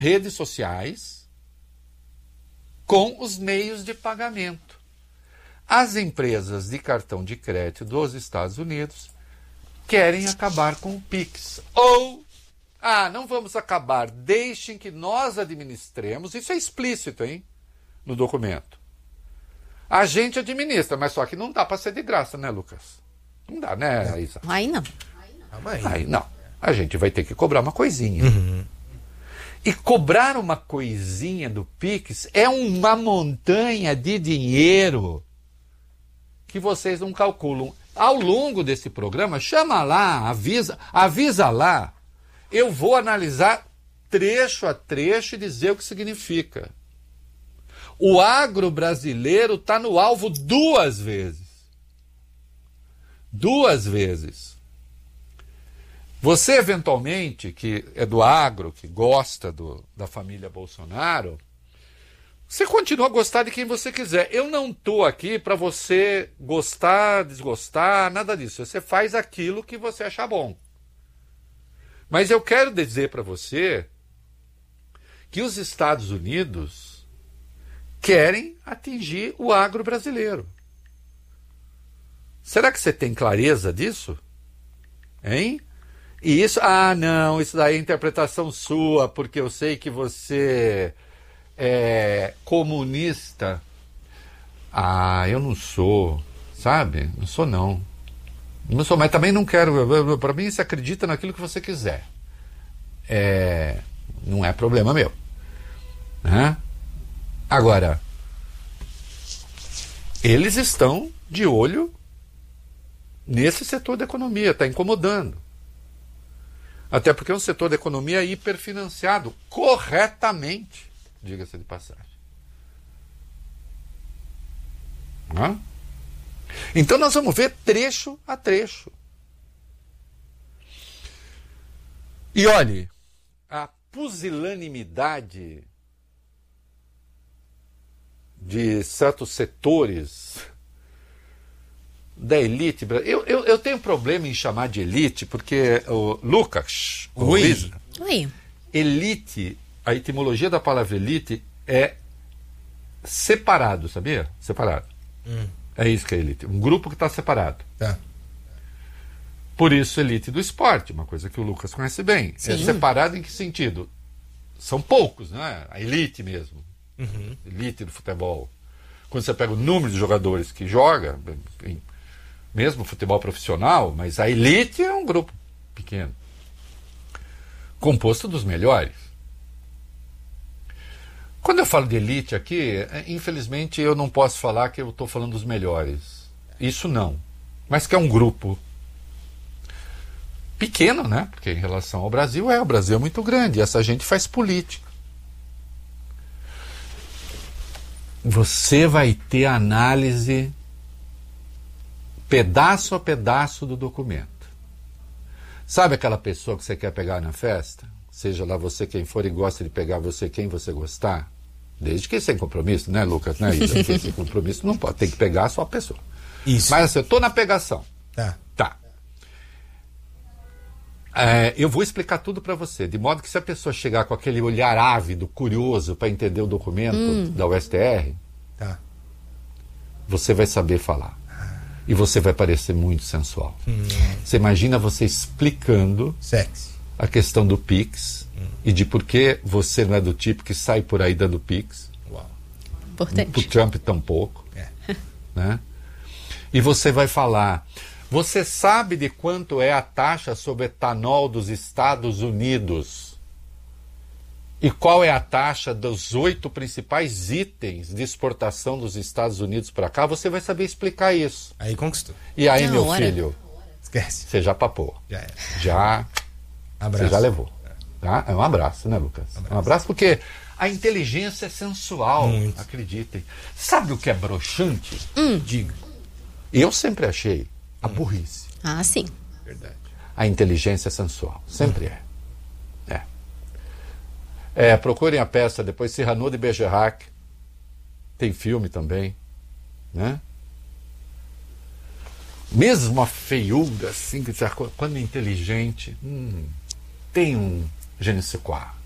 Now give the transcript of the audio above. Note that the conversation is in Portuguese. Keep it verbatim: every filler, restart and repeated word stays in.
redes sociais com os meios de pagamento. As empresas de cartão de crédito dos Estados Unidos querem acabar com o Pix. Ou, ah, não vamos acabar, deixem que nós administremos. Isso é explícito, hein, no documento. A gente administra, mas só que não dá para ser de graça, né, Lucas? Não dá, né, Isa? Aí não. Aí não. A gente vai ter que cobrar uma coisinha. Uhum. E cobrar uma coisinha do Pix é uma montanha de dinheiro que vocês não calculam. Ao longo desse programa, chama lá, avisa, avisa lá. Eu vou analisar trecho a trecho e dizer o que significa. O agro brasileiro está no alvo duas vezes. Duas vezes. Você, eventualmente, que é do agro, que gosta do, da família Bolsonaro, você continua a gostar de quem você quiser. Eu não estou aqui para você gostar, desgostar, nada disso. Você faz aquilo que você achar bom. Mas eu quero dizer para você que os Estados Unidos querem atingir o agro brasileiro. Será que você tem clareza disso? Hein? E isso, ah, não, isso daí é interpretação sua, porque eu sei que você é comunista. Ah, eu não sou, sabe? Não sou, não. Não sou, mas também não quero. Para mim, você acredita naquilo que você quiser. É, não é problema meu. Né? Agora, eles estão de olho nesse setor da economia, está incomodando. Até porque é um setor da economia hiperfinanciado, corretamente, diga-se de passagem. Não? Então nós vamos ver trecho a trecho. E olhe, a pusilanimidade de certos setores da elite. Eu, eu, eu tenho problema em chamar de elite, porque o Lucas, o Oi. Luiz, Oi. elite, a etimologia da palavra elite é separado, sabia? Separado. Hum. É isso que é elite. Um grupo que está separado. Tá. Por isso, elite do esporte, uma coisa que o Lucas conhece bem. Sim. É separado em que sentido? São poucos, não é? A elite mesmo. Uhum. Elite do futebol. Quando você pega o número de jogadores que joga, em, mesmo futebol profissional, mas a elite é um grupo pequeno, composto dos melhores. Quando eu falo de elite aqui, infelizmente eu não posso falar que eu estou falando dos melhores. Isso não. Mas que é um grupo pequeno, né? Porque em relação ao Brasil, é, o Brasil é muito grande. E essa gente faz política. Você vai ter análise pedaço a pedaço do documento. Sabe aquela pessoa que você quer pegar na festa? Seja lá você quem for e gosta de pegar você quem você gostar. Desde que sem compromisso, né, Lucas? Né, Isa? Porque sem compromisso não pode. Tem que pegar só a pessoa. Isso. Mas assim, eu estou na pegação. Tá. Tá. É, eu vou explicar tudo para você. De modo que se a pessoa chegar com aquele olhar ávido, curioso, para entender o documento hum. da U S T R, Tá. você vai saber falar. E você vai parecer muito sensual. Hum. Você imagina você explicando Sexy. a questão do Pix hum. e de por que você não é do tipo que sai por aí dando Pix. Uau. Importante. Pro Trump tampouco. É. Né? E você vai falar, você sabe de quanto é a taxa sobre etanol dos Estados Unidos? E qual é a taxa dos oito principais itens de exportação dos Estados Unidos para cá? Você vai saber explicar isso. Aí conquistou. E aí, Na meu hora. filho, Esquece. você já papou. Já era. Já, Abraço. você já levou. Tá? É um abraço, né, Lucas? Abraço. Um abraço porque a inteligência é sensual, Muito. acreditem. Sabe o que é broxante? Hum. Diga. Eu sempre achei a burrice. Ah, sim. Verdade. A inteligência é sensual. Sempre é. É. É, procurem a peça depois, Cyrano de Bergerac. Tem filme também. Né? Mesmo a feiura, assim, quando é inteligente, hum, tem um je ne sais quoi.